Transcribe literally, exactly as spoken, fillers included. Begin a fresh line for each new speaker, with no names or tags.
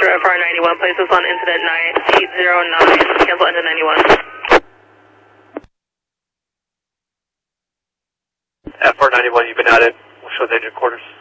F R ninety-one, place us on incident nine eight zero nine, cancel engine ninety-one.
F R ninety-one, you've been added. We'll show the engine quarters.